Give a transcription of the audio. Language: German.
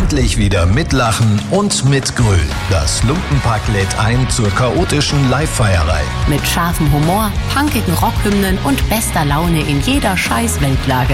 endlich wieder mitlachen und mitgrölen. Das Lumpenpack lädt ein zur chaotischen Live-Feierei. Mit scharfem Humor, punkigen Rockhymnen und bester Laune in jeder Scheiß-Weltlage.